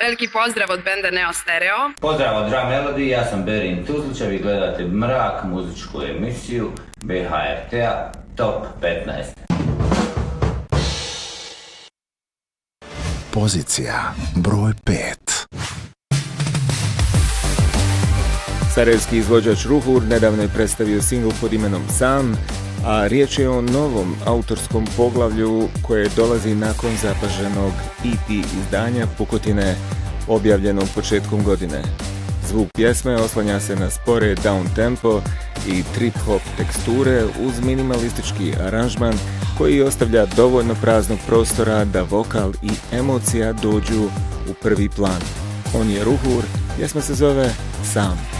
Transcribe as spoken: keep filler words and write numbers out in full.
Veliki pozdrav od benda Neo Stereo. Pozdrav od Drum Melody, ja sam Berin Tuzlića, vi gledate Mrak, muzičku emisiju B H R T-a Top petnaest. Pozicija broj pet. Sarajevski izvođač Ruhur nedavno je predstavio singl pod imenom Sam, a riječ je o novom autorskom poglavlju koje dolazi nakon zapaženog E P izdanja Pukotine objavljenog početkom godine. Zvuk pjesme oslanja se na spore down tempo i trip-hop teksture uz minimalistički aranžman koji ostavlja dovoljno praznog prostora da vokal i emocija dođu u prvi plan. On je Ruhur, pjesma se zove Sam.